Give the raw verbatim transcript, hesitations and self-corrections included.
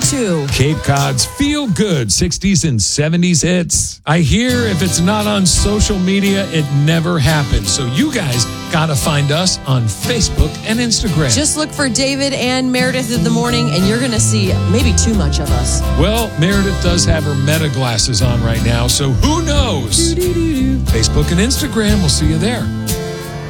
to Cape Cod's feel good sixties and seventies hits. I hear if it's not on social media, it never happens. So you guys got to find us on Facebook and Instagram. Just look for David and Meredith in the morning, and you're going to see maybe too much of us. Well, Meredith does have her meta glasses on right now, so who knows? Facebook and Instagram, we'll see you there.